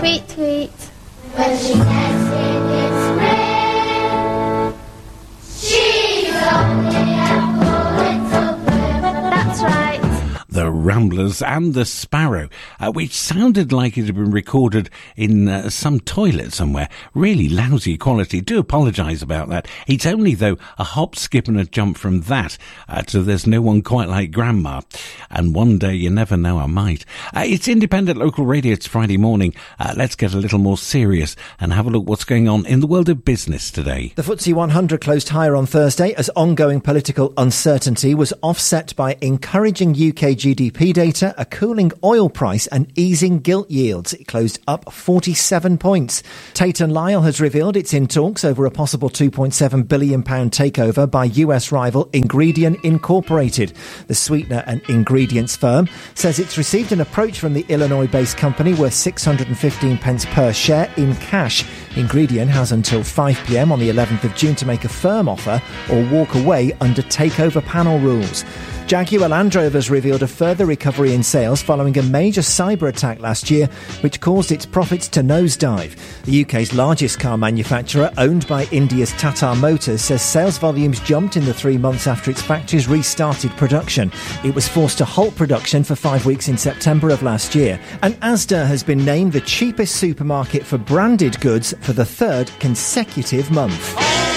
Tweet, tweet. When she gets in its rain, she's only a poor little bird. That's right. The Ramblers and the Sparrow, which sounded like it had been recorded in some toilet somewhere. Really lousy quality. Do apologise about that. It's only, though, a hop, skip and a jump from that to There's No One Quite Like Grandma. And one day, you never know, I might. It's independent local radio. It's Friday morning. Let's get a little more serious and have a look what's going on in the world of business today. The FTSE 100 closed higher on Thursday as ongoing political uncertainty was offset by encouraging UK GDP data, a cooling oil price and easing gilt yields. It closed up 47 points. Tate & Lyle has revealed it's in talks over a possible £2.7 billion takeover by US rival Ingredion Incorporated. The sweetener and ingredients firm says it's received an approach from the Illinois-based company worth 615 pence per share in cash. Ingredion has until 5 p.m. on the 11th of June to make a firm offer or walk away under takeover panel rules. Jaguar Land Rover has revealed a further recovery in sales following a major cyber attack last year, which caused its profits to nosedive. The UK's largest car manufacturer, owned by India's Tata Motors, says sales volumes jumped in the 3 months after its factories restarted production. It was forced to halt production for 5 weeks in September of last year. And Asda has been named the cheapest supermarket for branded goods for the third consecutive month.